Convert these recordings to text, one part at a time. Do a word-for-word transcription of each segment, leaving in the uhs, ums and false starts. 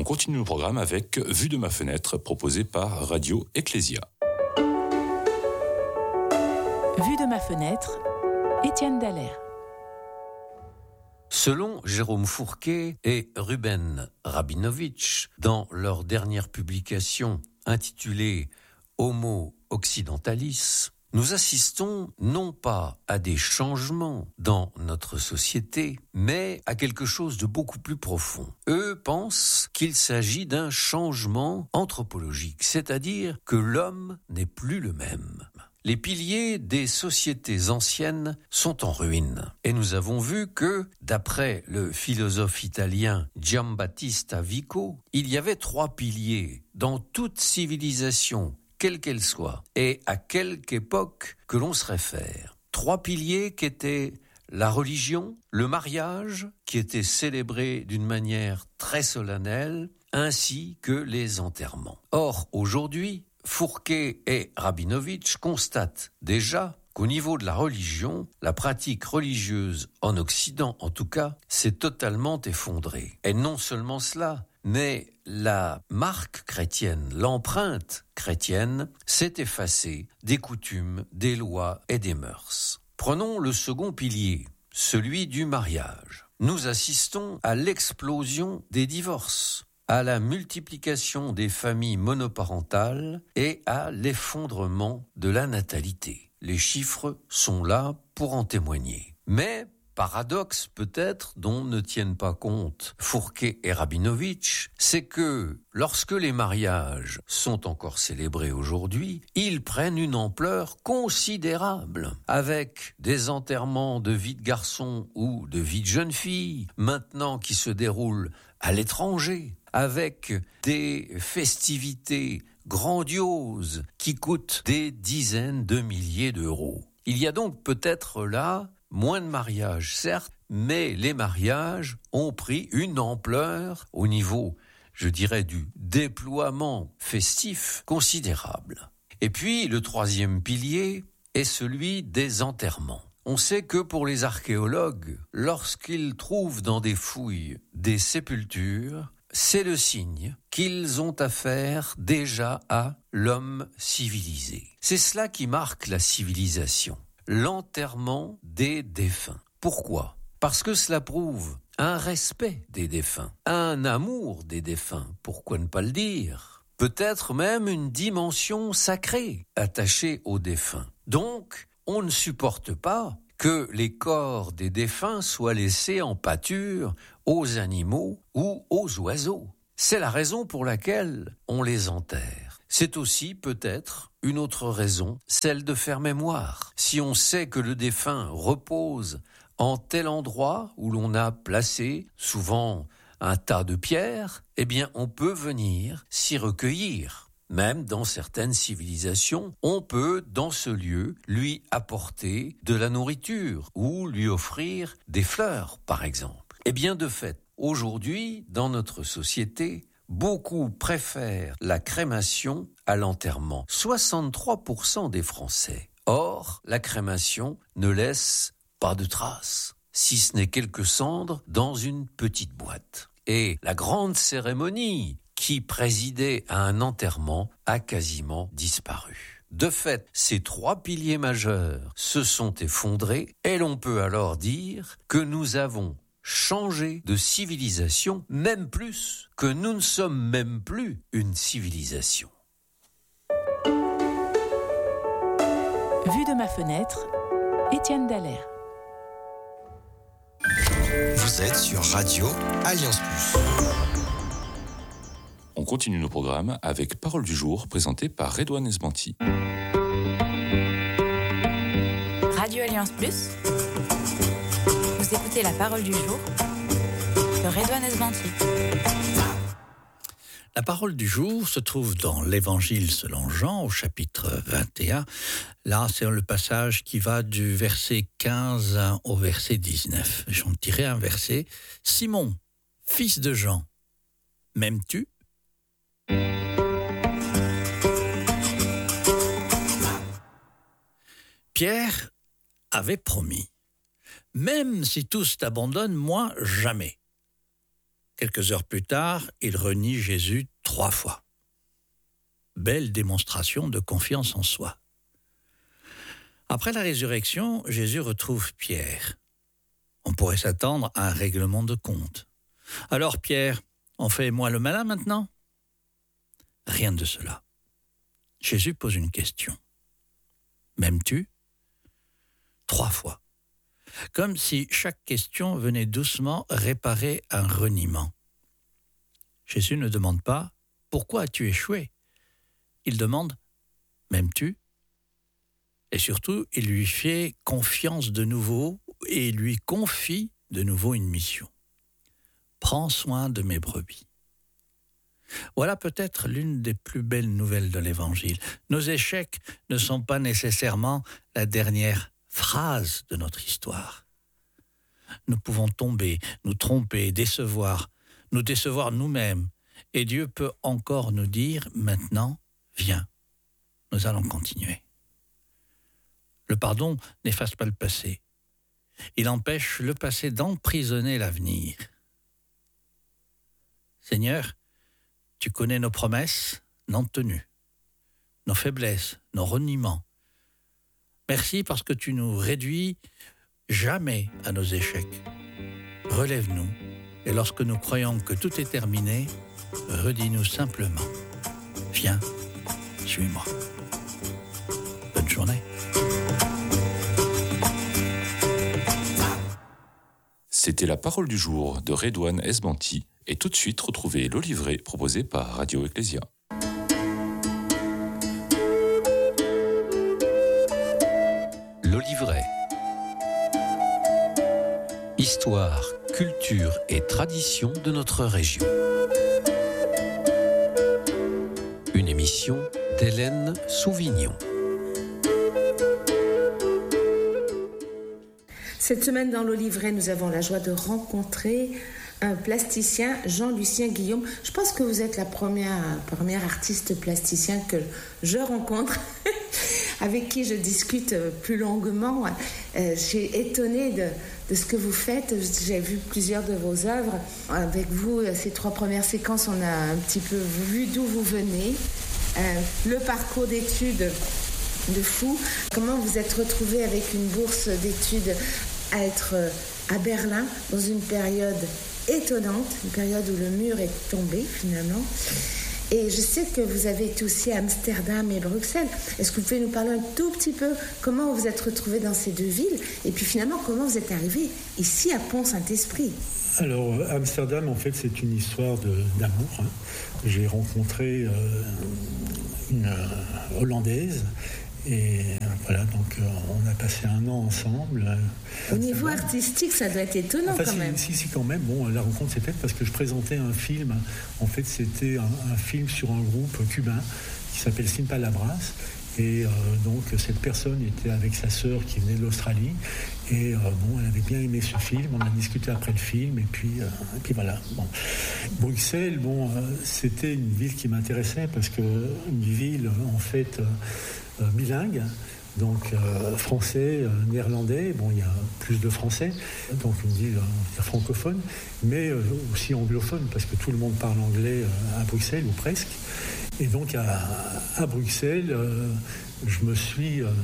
continue le programme avec Vue de ma fenêtre, proposé par Radio Ecclésia. Vue de ma fenêtre, Étienne Dallaire. Selon Jérôme Fourquet et Ruben Rabinovitch, dans leur dernière publication intitulée Homo occidentalis, nous assistons non pas à des changements dans notre société, mais à quelque chose de beaucoup plus profond. Eux pensent qu'il s'agit d'un changement anthropologique, c'est-à-dire que l'homme n'est plus le même. Les piliers des sociétés anciennes sont en ruine. Et nous avons vu que, d'après le philosophe italien Giambattista Vico, il y avait trois piliers dans toute civilisation, quelle qu'elle soit, et à quelque époque que l'on se réfère. Trois piliers qui étaient la religion, le mariage, qui était célébré d'une manière très solennelle, ainsi que les enterrements. Or, aujourd'hui, Fourquet et Rabinovitch constatent déjà qu'au niveau de la religion, la pratique religieuse en Occident, en tout cas, s'est totalement effondrée. Et non seulement cela, mais la marque chrétienne, l'empreinte chrétienne, s'est effacée des coutumes, des lois et des mœurs. Prenons le second pilier, celui du mariage. Nous assistons à l'explosion des divorces, à la multiplication des familles monoparentales et à l'effondrement de la natalité. Les chiffres sont là pour en témoigner. Mais, paradoxe peut-être dont ne tiennent pas compte Fourquet et Rabinovitch, c'est que lorsque les mariages sont encore célébrés aujourd'hui, ils prennent une ampleur considérable, avec des enterrements de vie de garçon ou de vie de jeune fille, maintenant qui se déroulent à l'étranger, avec des festivités grandioses qui coûtent des dizaines de milliers d'euros. Il y a donc peut-être là moins de mariages, certes, mais les mariages ont pris une ampleur au niveau, je dirais, du déploiement festif considérable. Et puis, le troisième pilier est celui des enterrements. On sait que pour les archéologues, lorsqu'ils trouvent dans des fouilles des sépultures, c'est le signe qu'ils ont affaire déjà à l'homme civilisé. C'est cela qui marque la civilisation, l'enterrement des défunts. Pourquoi ? Parce que cela prouve un respect des défunts, un amour des défunts, pourquoi ne pas le dire ? Peut-être même une dimension sacrée attachée aux défunts. Donc, on ne supporte pas que les corps des défunts soient laissés en pâture aux animaux ou aux oiseaux. C'est la raison pour laquelle on les enterre. C'est aussi peut-être une autre raison, celle de faire mémoire. Si on sait que le défunt repose en tel endroit où l'on a placé souvent un tas de pierres, eh bien on peut venir s'y recueillir. Même dans certaines civilisations, on peut, dans ce lieu, lui apporter de la nourriture ou lui offrir des fleurs, par exemple. Eh bien, de fait, aujourd'hui, dans notre société, beaucoup préfèrent la crémation à l'enterrement. soixante-trois pour cent des Français. Or, la crémation ne laisse pas de traces, si ce n'est quelques cendres dans une petite boîte. Et la grande cérémonie qui présidait à un enterrement a quasiment disparu. De fait, ces trois piliers majeurs se sont effondrés et l'on peut alors dire que nous avons changé de civilisation, même plus, que nous ne sommes même plus une civilisation. Vue de ma fenêtre, Étienne Dallaire. Vous êtes sur Radio Alliance Plus. On continue nos programmes avec Parole du jour, présentée par Redouane Esbanti. Radio Alliance Plus. Vous écoutez la Parole du jour de Redouane Esbanti. La parole du jour se trouve dans l'Évangile selon Jean, au chapitre vingt et un. Là, c'est le passage qui va du verset quinze au verset dix-neuf. J'en tirerai un verset. « Simon, fils de Jean, m'aimes-tu » Pierre avait promis « Même si tous t'abandonnent, moi, jamais. » Quelques heures plus tard, il renie Jésus trois fois. Belle démonstration de confiance en soi. Après la résurrection, Jésus retrouve Pierre. On pourrait s'attendre à un règlement de compte. « Alors Pierre, on fait moi le malin maintenant ?» Rien de cela. Jésus pose une question. « M'aimes-tu » Trois fois. Comme si chaque question venait doucement réparer un reniement. Jésus ne demande pas « Pourquoi as-tu échoué ?» Il demande « M'aimes-tu » Et surtout, il lui fait confiance de nouveau et lui confie de nouveau une mission. « Prends soin de mes brebis ». Voilà peut-être l'une des plus belles nouvelles de l'Évangile. Nos échecs ne sont pas nécessairement la dernière phrase de notre histoire. Nous pouvons tomber, nous tromper, décevoir, nous décevoir nous-mêmes. Et Dieu peut encore nous dire, maintenant, viens, nous allons continuer. Le pardon n'efface pas le passé. Il empêche le passé d'emprisonner l'avenir. Seigneur, tu connais nos promesses non tenues, nos faiblesses, nos reniements. Merci parce que tu nous réduis jamais à nos échecs. Relève-nous et lorsque nous croyons que tout est terminé, redis-nous simplement, viens, suis-moi. Bonne journée. C'était la parole du jour de Redouane Esbanti. Et tout de suite, retrouvez l'Olivret proposé par Radio Ecclésia. L'Olivret. Histoire, culture et tradition de notre région. Une émission d'Hélène Souvignon. Cette semaine dans l'Olivret, nous avons la joie de rencontrer un plasticien, Jean-Lucien Guillaume. Je pense que vous êtes la première, première artiste plasticien que je rencontre, avec qui je discute plus longuement. Euh, je suis étonnée de, de ce que vous faites. J'ai vu plusieurs de vos œuvres. Avec vous, ces trois premières séquences, on a un petit peu vu d'où vous venez, euh, le parcours d'études de fou. Comment vous êtes retrouvé avec une bourse d'études à être à Berlin dans une période étonnante, une période où le mur est tombé finalement. Et je sais que vous avez été aussi à Amsterdam et Bruxelles. Est-ce que vous pouvez nous parler un tout petit peu comment vous êtes retrouvé dans ces deux villes et puis finalement comment vous êtes arrivé ici à Pont-Saint-Esprit? Alors Amsterdam, en fait, c'est une histoire de, d'amour. Hein. J'ai rencontré euh, une euh, Hollandaise. Et voilà, donc euh, on a passé un an ensemble. Au niveau artistique, ça doit être étonnant enfin, quand si, même. Si, si, quand même. Bon, la rencontre s'est faite parce que je présentais un film. En fait, c'était un, un film sur un groupe cubain qui s'appelle Sin Palabras. Et euh, donc, cette personne était avec sa sœur qui venait de l'Australie. Et euh, bon, elle avait bien aimé ce film. On a discuté après le film. Et puis, euh, et puis voilà. Bon. Bruxelles, bon, euh, c'était une ville qui m'intéressait parce qu'une ville, en fait... Euh, Euh, bilingue, donc euh, français, euh, néerlandais, bon il y a plus de français, donc une ville euh, francophone, mais euh, aussi anglophone, parce que tout le monde parle anglais euh, à Bruxelles, ou presque. Et donc à, à Bruxelles, euh, je me suis euh,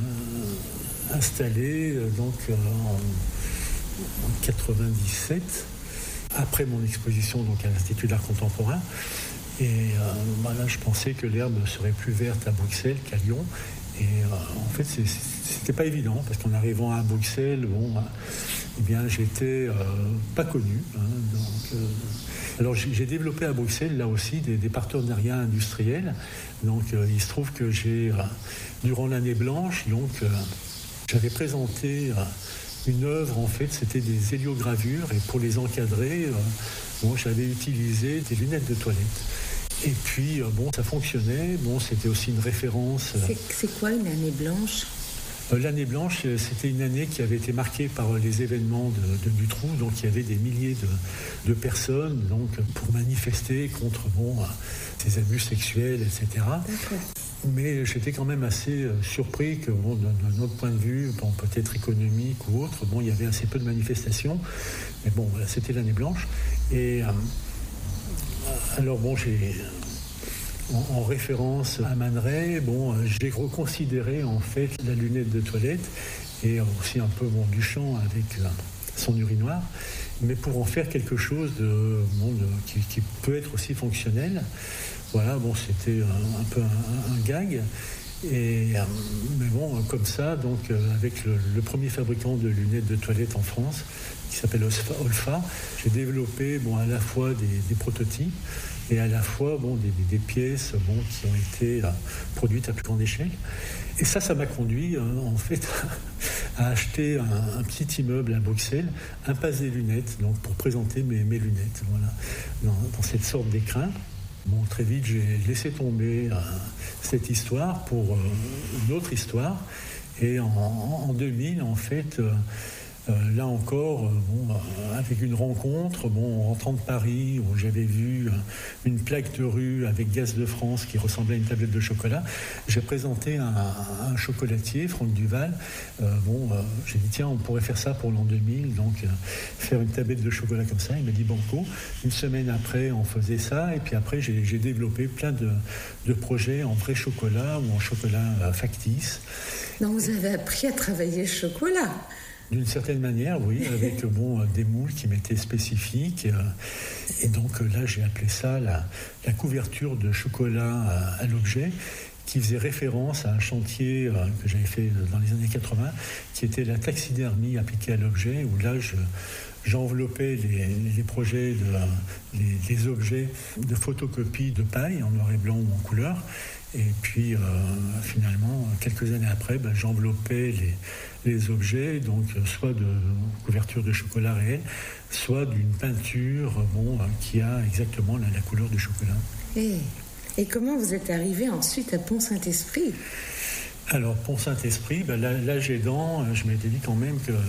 installé euh, donc, euh, en, en quatre-vingt-dix-sept, après mon exposition donc, à l'Institut d'art contemporain. Et euh, voilà, je pensais que l'herbe serait plus verte à Bruxelles qu'à Lyon. Et euh, en fait, c'est, c'était pas évident, parce qu'en arrivant à Bruxelles, bon, eh bien, j'étais euh, pas connu. Hein, donc, euh, alors, j'ai, j'ai développé à Bruxelles, là aussi, des, des partenariats industriels. Donc, euh, il se trouve que j'ai, euh, durant l'année blanche, donc, euh, j'avais présenté euh, une œuvre, en fait, c'était des héliogravures, et pour les encadrer, euh, bon, j'avais utilisé des lunettes de toilette. Et puis, bon, ça fonctionnait. Bon, c'était aussi une référence. C'est, c'est quoi une année blanche ? L'année blanche, c'était une année qui avait été marquée par les événements de, de Dutroux. Donc, il y avait des milliers de, de personnes donc, pour manifester contre bon, ces abus sexuels, et cetera. D'accord. Mais j'étais quand même assez surpris que, bon, d'un autre point de vue, bon, peut-être économique ou autre, bon, il y avait assez peu de manifestations. Mais bon, voilà, c'était l'année blanche. Et... Euh, Alors bon, j'ai... En, en référence à Man Ray, bon, j'ai reconsidéré en fait la lunette de toilette et aussi un peu mon Duchamp avec euh, son urinoir, mais pour en faire quelque chose de, bon, de, qui, qui peut être aussi fonctionnel. Voilà, bon, c'était un, un peu un, un gag. Et, euh, mais bon, comme ça, donc euh, avec le, le premier fabricant de lunettes de toilette en France, qui s'appelle Olfa, j'ai développé bon, à la fois des, des prototypes et à la fois bon, des, des, des pièces bon, qui ont été euh, produites à plus grande échelle. Et ça, ça m'a conduit euh, en fait à acheter un, un petit immeuble à Bruxelles, un passe des lunettes, donc pour présenter mes, mes lunettes, voilà, dans, dans cette sorte d'écrin. Bon, très vite, j'ai laissé tomber euh, cette histoire pour euh, une autre histoire. Et en, en deux mille, en fait, euh, euh, là encore, euh, bon, euh, avec une rencontre, bon, en rentrant de Paris, où j'avais vu euh, une plaque de rue avec Gaz de France qui ressemblait à une tablette de chocolat, j'ai présenté un, un chocolatier, Franck Duval. Euh, bon, euh, j'ai dit, tiens, on pourrait faire ça pour l'an deux mille, donc euh, faire une tablette de chocolat comme ça. Il m'a dit, banco. Une semaine après, on faisait ça, et puis après, j'ai, j'ai développé plein de, de projets en vrai chocolat ou en chocolat euh, factice. Donc vous avez appris à travailler le chocolat. D'une certaine manière, oui, avec bon, des moules qui m'étaient spécifiques. Et donc là, j'ai appelé ça la, la couverture de chocolat à, à l'objet, qui faisait référence à un chantier que j'avais fait dans les années quatre-vingts, qui était la taxidermie appliquée à l'objet, où là, je, j'enveloppais les, les projets, de, les, les objets de photocopie de paille, en noir et blanc ou en couleur. Et puis, euh, finalement, quelques années après, ben, j'enveloppais les, les objets, donc soit de couverture de chocolat réel, soit d'une peinture bon, qui a exactement la, la couleur du chocolat. Et, et comment vous êtes arrivé ensuite à Pont-Saint-Esprit ? Alors, Pont-Saint-Esprit, ben, l'âge aidant, je m'étais dit quand même que euh,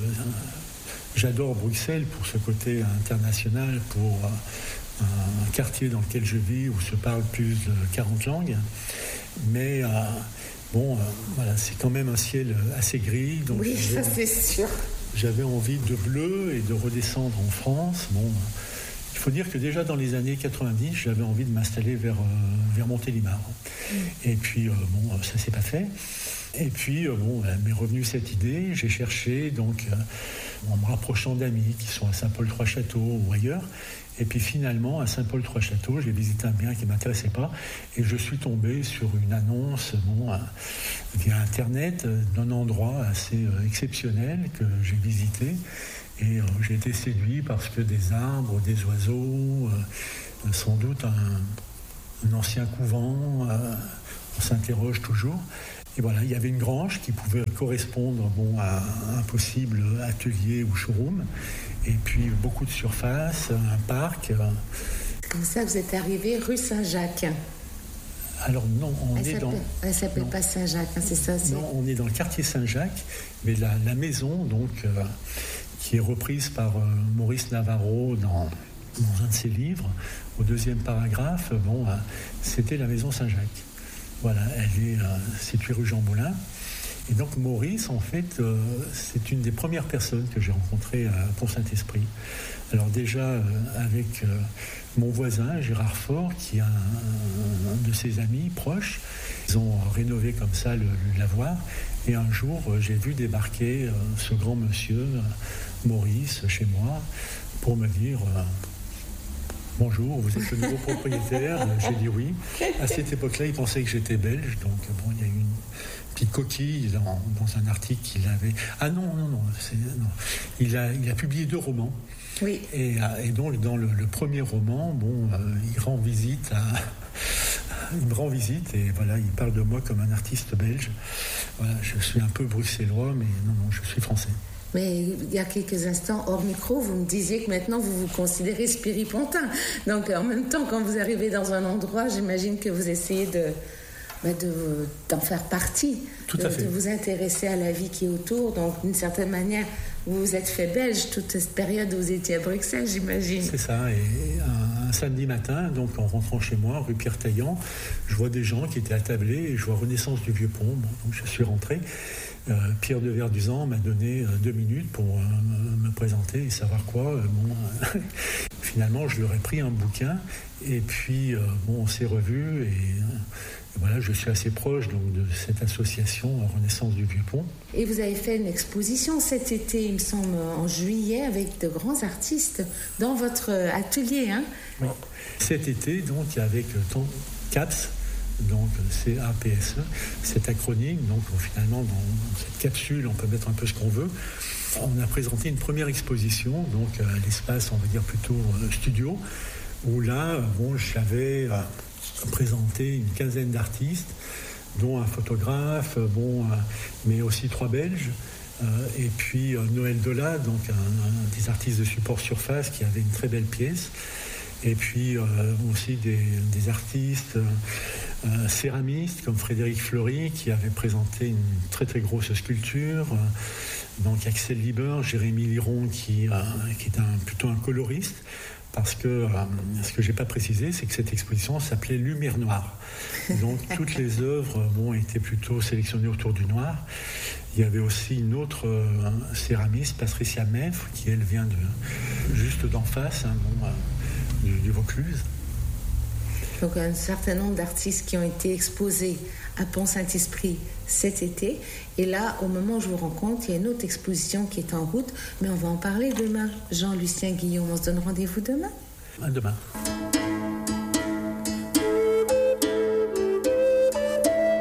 j'adore Bruxelles pour ce côté international, pour euh, un quartier dans lequel je vis où se parle plus de quarante langues. Mais euh, bon, euh, voilà, c'est quand même un ciel assez gris. Donc oui, ça c'est sûr. J'avais envie de bleu et de redescendre en France. Bon, il faut dire que déjà dans les années quatre-vingt-dix, j'avais envie de m'installer vers, euh, vers Montélimar. Mm. Et puis, euh, bon, ça ne s'est pas fait. Et puis, euh, bon, elle m'est revenue cette idée. J'ai cherché, donc, euh, en me rapprochant d'amis qui sont à Saint-Paul-Trois-Châteaux ou ailleurs. Et puis finalement, à Saint-Paul-Trois-Châteaux, j'ai visité un bien qui ne m'intéressait pas et je suis tombé sur une annonce bon, via Internet d'un endroit assez euh, exceptionnel que j'ai visité. Et euh, j'ai été séduit parce que des arbres, des oiseaux, euh, sans doute un, un ancien couvent, euh, on s'interroge toujours. Et voilà, il y avait une grange qui pouvait correspondre bon, à un possible atelier ou showroom. Et puis beaucoup de surface, un parc. Comme ça, vous êtes arrivé rue Saint-Jacques. Alors non, on elle est dans... Elle ne s'appelle non. pas Saint-Jacques, hein, c'est ça c'est... Non, on est dans le quartier Saint-Jacques, mais la, la maison, donc, euh, qui est reprise par euh, Maurice Navarro dans, dans un de ses livres, au deuxième paragraphe, bon, euh, c'était la maison Saint-Jacques. Voilà, elle est euh, située rue Jean Moulin. Et donc Maurice, en fait, euh, c'est une des premières personnes que j'ai rencontrées à Pont-Saint-Esprit. Alors déjà, euh, avec euh, mon voisin, Gérard Faure, qui est un, un, un de ses amis proches, ils ont rénové comme ça le, le lavoir. Et un jour, euh, j'ai vu débarquer euh, ce grand monsieur, euh, Maurice, chez moi, pour me dire... Euh, Bonjour, vous êtes le nouveau propriétaire. J'ai dit oui. À cette époque-là, il pensait que j'étais belge. Donc, bon, il y a eu une petite coquille dans, dans un article qu'il avait. Ah non, non, non. C'est, non. Il, a, il a publié deux romans. Oui. Et, et donc, dans le, le premier roman, bon, euh, il rend visite à. Il me rend visite et voilà, il parle de moi comme un artiste belge. Voilà, je suis un peu bruxellois, mais non, non, je suis français. Mais il y a quelques instants, hors micro, vous me disiez que maintenant vous vous considérez spiripontain. Donc en même temps, quand vous arrivez dans un endroit, j'imagine que vous essayez de, bah de, d'en faire partie, Tout de, à fait. de vous intéresser à la vie qui est autour. Donc d'une certaine manière, vous vous êtes fait belge toute cette période où vous étiez à Bruxelles, j'imagine. C'est ça. Et un, un samedi matin, donc en rentrant chez moi, rue Pierre Taillant, je vois des gens qui étaient attablés et je vois Renaissance du Vieux-Pont. Bon, donc je suis rentré. Euh, Pierre de Verduzan m'a donné euh, deux minutes pour euh, me présenter et savoir quoi. Euh, bon, euh, finalement, je leur ai pris un bouquin. Et puis, euh, bon, on s'est revus. Et, et voilà, je suis assez proche donc, de cette association Renaissance du Vieux-Pont. Et vous avez fait une exposition cet été, il me semble, en juillet, avec de grands artistes dans votre atelier. Hein? Oui. Cet été, donc, avec ton CAPS, donc C A P S E, cet acronyme, donc finalement, dans cette capsule, on peut mettre un peu ce qu'on veut. On a présenté une première exposition, donc à l'espace, on va dire plutôt studio, où là, bon, j'avais présenté une quinzaine d'artistes, dont un photographe, bon, mais aussi trois Belges, et puis Noël Dola, donc un, un des artistes de support surface qui avait une très belle pièce, et puis euh, aussi des, des artistes euh, céramistes comme Frédéric Fleury qui avait présenté une très très grosse sculpture. Donc Axel Lieber, Jérémy Liron qui, euh, qui est un, plutôt un coloriste, parce que euh, ce que je n'ai pas précisé, c'est que cette exposition s'appelait Lumière Noire. Donc toutes les œuvres bon, étaient plutôt sélectionnées autour du noir. Il y avait aussi une autre euh, céramiste, Patricia Meffre, qui elle vient de, juste d'en face, hein, bon, euh, du, du Vaucluse. Donc un certain nombre d'artistes qui ont été exposés à Pont-Saint-Esprit cet été. Et là, au moment où je vous rencontre, il y a une autre exposition qui est en route, mais on va en parler demain. Jean-Lucien Guillaume, on se donne rendez-vous demain ? À demain.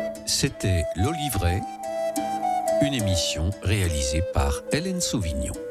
C'était L'Olivret, une émission réalisée par Hélène Sauvignon.